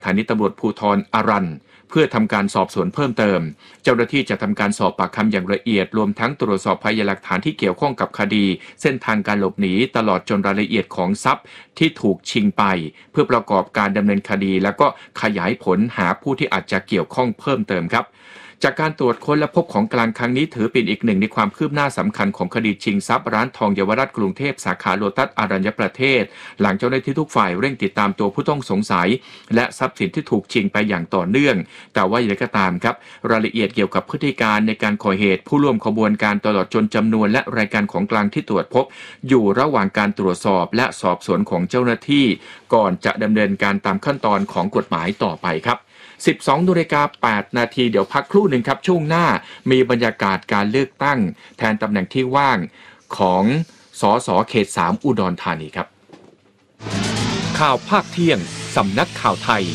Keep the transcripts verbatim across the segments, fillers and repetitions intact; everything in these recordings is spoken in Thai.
สถานีตำรวจภูธรอารัญเพื่อทำการสอบสวนเพิ่มเติมเจ้าหน้าที่จะทำการสอบปากคำอย่างละเอียดรวมทั้งตรวจสอบพยานหลักฐานที่เกี่ยวข้องกับคดีเส้นทางการหลบหนีตลอดจนรายละเอียดของทรัพย์ที่ถูกชิงไปเพื่อประกอบการดำเนินคดีแล้วก็ขยายผลหาผู้ที่อาจจะเกี่ยวข้องเพิ่มเติมครับจากการตรวจค้นและพบของกลางครั้งนี้ถือเป็นอีกหนึ่งในความคืบหน้าสำคัญของคดีชิงทรัพย์ร้านทองเยาวราชกรุงเทพสาขาโลตัสอารัญญประเทศหลังเจ้าหน้าที่ทุกฝ่ายเร่งติดตามตัวผู้ต้องสงสัยและทรัพย์สินที่ถูกชิงไปอย่างต่อเนื่องแต่ว่าอย่างไรก็ตามครับรายละเอียดเกี่ยวกับพฤติการในการก่อเหตุผู้ร่วมขบวนการตลอดจนจำนวนและรายการของกลางที่ตรวจพบอยู่ระหว่างการตรวจสอบและสอบสวนของเจ้าหน้าที่ก่อนจะดำเนินการตามขั้นตอนของกฎหมายต่อไปครับสิบสองนาฬิกาแปดนาทีเดี๋ยวพักครู่หนึ่งครับช่วงหน้ามีบรรยากาศการเลือกตั้งแทนตำแหน่งที่ว่างของสสเขตสามอุดรธานีครับข่าวภาคเที่ยงสำนักข่าวไทย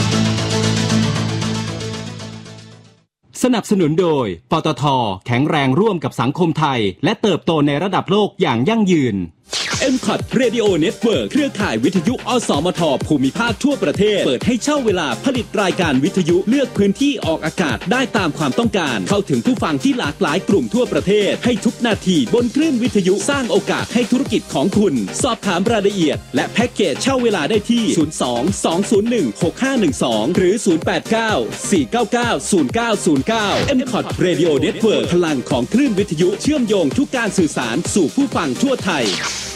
สนับสนุนโดยปตท.แข็งแรงร่วมกับสังคมไทยและเติบโตในระดับโลกอย่างยั่งยืน เอ็ม คอท Radio Network เครือข่ายวิทยุอสมทภูมิภาคทั่วประเทศเปิดให้เช่าเวลาผลิตรายการวิทยุเลือกพื้นที่ออกอากาศได้ตามความต้องการเข้าถึงผู้ฟังที่หลากหลายกลุ่มทั่วประเทศให้ทุกนาทีบนคลื่นวิทยุสร้างโอกาสให้ธุรกิจของคุณสอบถามรายละเอียดและแพ็กเกจเช่าเวลาได้ที่ศูนย์ สอง สอง ศูนย์ หนึ่ง หก ห้า หนึ่ง สองหรือศูนย์ แปด เก้า สี่ เก้า เก้า ศูนย์ เก้า ศูนย์ เก้า เอ็ม คอท Radio Network พลังของคลื่นวิทยุเชื่อมโยงทุกการสื่อสารสู่ผู้ฟังทั่วไทย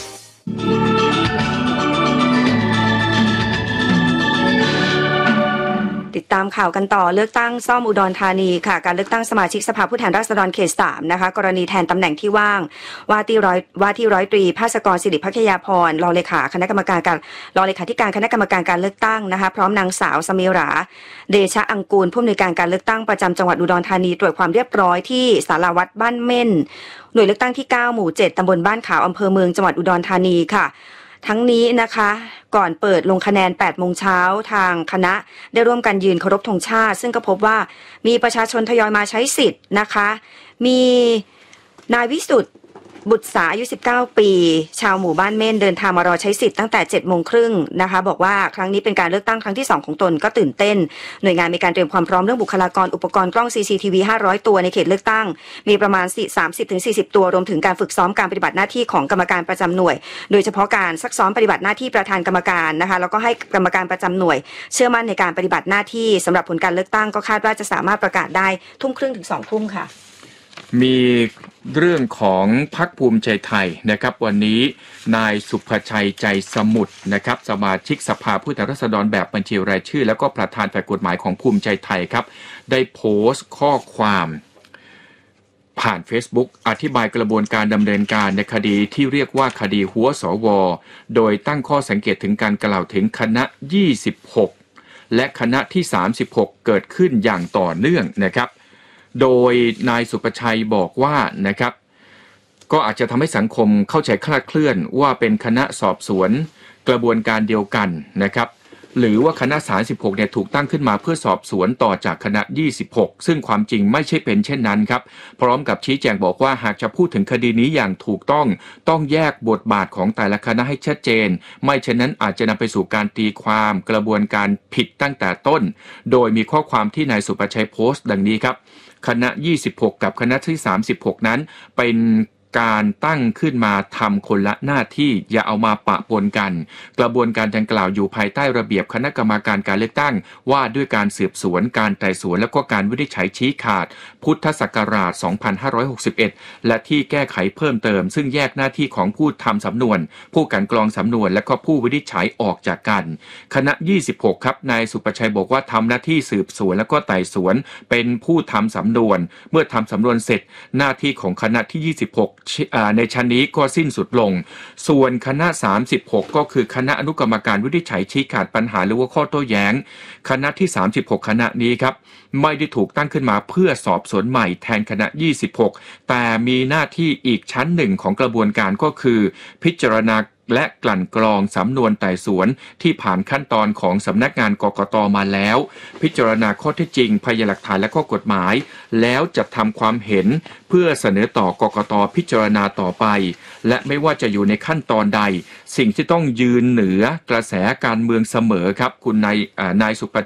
ติดตามข่าวกันต่อเลือกตั้งซ่อมอุดรธานีค่ะการเลือกตั้งสมาชิกสภาผู้แทนราษฎรเขตสามนะคะกรณีแทนตำแหน่งที่ว่างว่าที่ร้อยว่าที่ร้อยตรีภาสกรศิริพัทยาพรรองเลขาคณะกรรมการการรองเลขาธิการคณะกรรมการการเลือกตั้งนะคะพร้อมนางสาวสมิราเดชะอังกูลผู้อำนวยการการเลือกตั้งประจำจังหวัดอุดรธานีตรวจความเรียบร้อยที่ศาลาวัดบ้านเม่นหน่วยเลือกตั้งที่เก้าหมู่เจ็ดตำบลบ้านขาวอำเภอเมืองจังหวัดอุดรธานีค่ะทั้งนี้นะคะก่อนเปิดลงคะแนน แปดโมงเช้าทางคณะได้ร่วมกันยืนเคารพธงชาติซึ่งก็พบว่ามีประชาชนทยอยมาใช้สิทธิ์นะคะมีนายวิสุทธิ์บุตรสาอายุสิบเก้าปีชาวหมู่บ้านเม่นเดินทางมารอใช้สิทธิ์ตั้งแต่ เจ็ดโมงครึ่งนะคะบอกว่าครั้งนี้เป็นการเลือกตั้งครั้งที่สองของตนก็ตื่นเต้นหน่วยงานมีการเตรียมความพร้อมเรื่องบุคลากรอุปกรณ์กล้อง ซี ซี ที วี ห้าร้อยตัวในเขตเลือกตั้งมีประมาณ สามสิบถึงสี่สิบ ตัวรวมถึงการฝึกซ้อมการปฏิบัติหน้าที่ของกรรมการประจำหน่วยโดยเฉพาะการซักซ้อมปฏิบัติหน้าที่ประธานกรรมการนะคะแล้วก็ให้กรรมการประจำหน่วยเชื่อมั่นในการปฏิบัติหน้าที่สำหรับผลการเลือกตั้งก็คาดว่าจะสามารถประกาศได้ทุ่มครึ่งถึงสองทุ่มค่ะมีเรื่องของพรรคภูมิใจไทยนะครับวันนี้นายสุภชัยใจสมุทรนะครับสมาชิกสภาผู้แทนราษฎรแบบบัญชีรายชื่อแล้วก็ประธานฝ่ายกฎหมายของภูมิใจไทยครับได้โพสต์ข้อความผ่าน Facebook อธิบายกระบวนการดำเนินการในคดีที่เรียกว่าคดีหัวสวโดยตั้งข้อสังเกตถึงการกล่าวถึงคณะยี่สิบหกและคณะที่สามสิบหกเกิดขึ้นอย่างต่อเนื่องนะครับโดยนายสุภชัยบอกว่านะครับก็อาจจะทำให้สังคมเข้าใจคลาดเคลื่อนว่าเป็นคณะสอบสวนกระบวนการเดียวกันนะครับหรือว่าคณะสามสิบหกเนี่ยถูกตั้งขึ้นมาเพื่อสอบสวนต่อจากคณะยี่สิบหกซึ่งความจริงไม่ใช่เป็นเช่นนั้นครับพร้อมกับชี้แจงบอกว่าหากจะพูดถึงคดีนี้อย่างถูกต้องต้องแยกบทบาทของแต่ละคณะให้ชัดเจนไม่เช่นนั้นอาจจะนำไปสู่การตีความกระบวนการผิดตั้งแต่ต้นโดยมีข้อความที่นายสุภชัยโพสต์ดังนี้ครับคณะยี่สิบหกกับคณะที่สามสิบหกนั้นเป็นการตั้งขึ้นมาทำคนละหน้าที่อย่าเอามาปะปนกันกระบวนการดังกล่าวอยู่ภายใต้ระเบียบคณะกรรมการการเลือกตั้งว่าด้วยการสืบสวนการไต่สวนและก็การวินิจฉัยชี้ขาดพุทธศักราชสองพันห้าร้อยหกสิบเอ็ดและที่แก้ไขเพิ่มเติมซึ่งแยกหน้าที่ของผู้ทำสำนวนผู้กลั่นกรองสำนวนและก็ผู้วินิจฉัยออกจากกันคณะยี่สิบหกครับนายสุประชัยบอกว่าทำหน้าที่สืบสวนและก็ไต่สวนเป็นผู้ทำสำนวนเมื่อทำสำนวนเสร็จหน้าที่ของคณะที่ยี่สิบหกในชั้นนี้ก็สิ้นสุดลงส่วนคณะสามสิบหกก็คือคณะอนุกรรมการวินิจฉัยชี้ขาดปัญหาหรือว่าข้อโต้แย้งคณะที่สามสิบหกคณะนี้ครับไม่ได้ถูกตั้งขึ้นมาเพื่อสอบสวนใหม่แทนคณะยี่สิบหกแต่มีหน้าที่อีกชั้นหนึ่งของกระบวนการก็คือพิจารณาและกลั่นกรองสำนวนไต่สวนที่ผ่านขั้นตอนของสำนักงานกกต.มาแล้วพิจารณาข้อเท็จจริงพยานหลักฐานและข้อกฎหมายแล้วจัดทำความเห็นเพื่อเสนอต่อกกต.พิจารณาต่อไปและไม่ว่าจะอยู่ในขั้นตอนใดสิ่งที่ต้องยืนเหนือกระแสการเมืองเสมอครับคุณนายนายสุภ